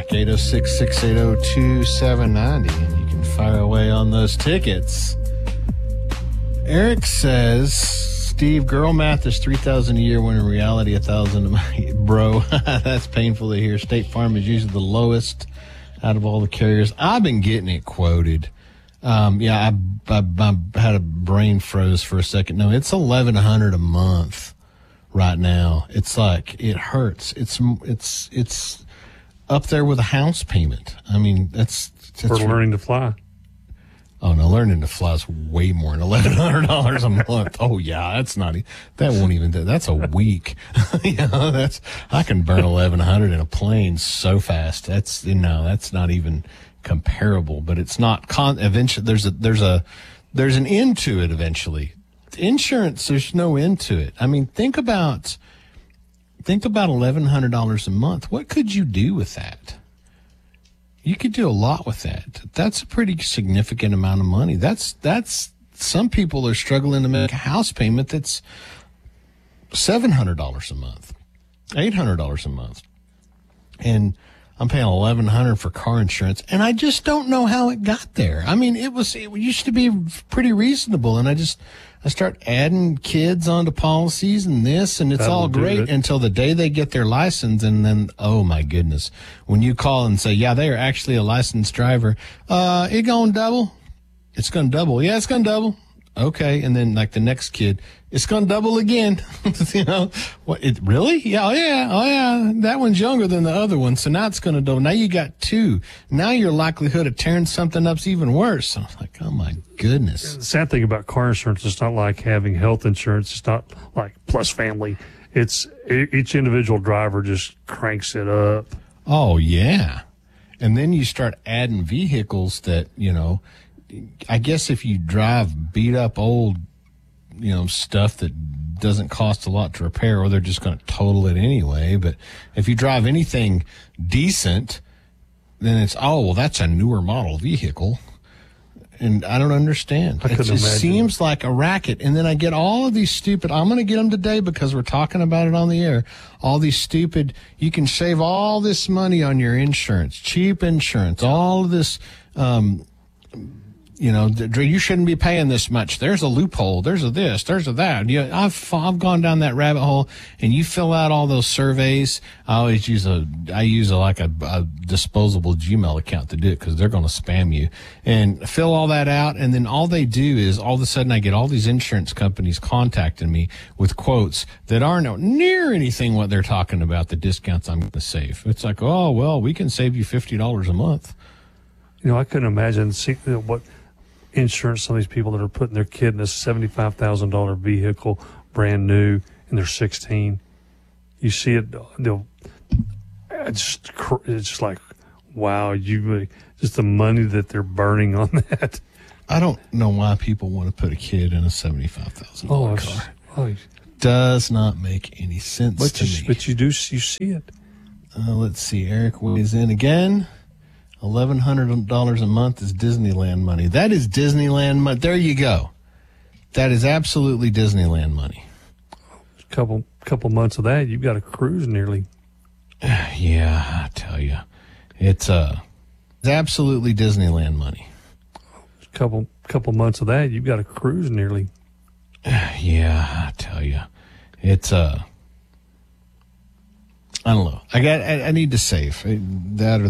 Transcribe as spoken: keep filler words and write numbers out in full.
back. eight oh six, six eight oh, two seven nine oh, and you can fire away on those tickets. Eric says, Steve, girl math is three thousand dollars a year when in reality one thousand dollars. Bro, that's painful to hear. State Farm is usually the lowest out of all the carriers. I've been getting it quoted. Um, yeah, I, I, I had a brain froze for a second. No, it's eleven hundred dollars a month right now. It's like, it hurts. It's, it's, it's up there with a house payment. I mean, that's, that's for learning to fly. Oh, no, learning to fly is way more than eleven hundred dollars a month. Oh, yeah, that's not, that won't even do, that's a week. You know, that's, I can burn eleven hundred in a plane so fast. That's, you know, that's not even comparable, but it's not con, eventually, there's a, there's a, there's an end to it eventually. Insurance, there's no end to it. I mean, think about, think about eleven hundred dollars a month. What could you do with that? You could do a lot with that. That's a pretty significant amount of money. That's, that's, some people are struggling to make a house payment that's seven hundred dollars a month, eight hundred dollars a month. And I'm paying eleven hundred dollars for car insurance, and I just don't know how it got there. I mean, it was, it used to be pretty reasonable, and I just, I start adding kids onto policies and this, and it's That'll all great it. until the day they get their license, and then, oh my goodness, when you call and say, yeah, they are actually a licensed driver, uh, it gonna double? It's gonna double. Yeah, it's gonna double. Okay, and then like the next kid, it's going to double again. You know, what? It really? Yeah, oh yeah, oh yeah. That one's younger than the other one, so now it's going to double. Now you got two. Now your likelihood of tearing something up's even worse. So I'm like, oh my goodness. The sad thing about car insurance, it's not like having health insurance. It's not like Plus Family. It's each individual driver just cranks it up. Oh yeah, and then you start adding vehicles that, you know, I guess if you drive beat up old, you know, stuff that doesn't cost a lot to repair, or they're just going to total it anyway. But if you drive anything decent, then it's, oh, well, that's a newer model vehicle. And I don't understand. I It just imagine. seems like a racket. And then I get all of these stupid, I'm going to get them today because we're talking about it on the air. All these stupid, you can save all this money on your insurance, cheap insurance, all of this, um, you know, you shouldn't be paying this much. There's a loophole. There's a this. There's a that. You know, I've I've gone down that rabbit hole, and you fill out all those surveys. I always use a I use a, like a, a disposable Gmail account to do it because they're going to spam you, and fill all that out. And then all they do is all of a sudden I get all these insurance companies contacting me with quotes that aren't near anything what they're talking about. The discounts I'm going to save. It's like, oh well, we can save you fifty dollars a month. You know, I couldn't imagine see, you know, what insurance some of these people that are putting their kid in a seventy-five thousand dollars vehicle, brand new, and they're sixteen. You see it, they'll, it's just, it's just like, wow, you just the money that they're burning on that. I don't know why people want to put a kid in a seventy-five thousand dollars Oh, car. oh, Does not make any sense but to you, me. but you do, you see it. Uh, let's see. Eric weighs in again. eleven hundred dollars a month is Disneyland money. That is Disneyland money. There you go. That is absolutely Disneyland money. A couple, couple months of that, you've got a cruise nearly. Yeah, I tell you. It's, uh, it's absolutely Disneyland money. A couple, couple months of that, you've got a cruise nearly. Yeah, I tell you. It's, uh, I don't know. I got, I, I need to save that or